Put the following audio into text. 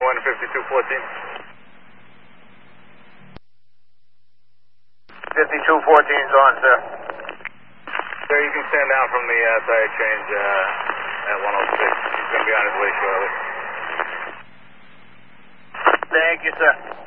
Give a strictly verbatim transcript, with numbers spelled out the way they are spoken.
one fifty-two fourteen. fifty-two fourteen's on, sir. Sir, you can stand down from the uh, tire change uh, at one oh six. He's going to be on his way shortly. Thank you, sir.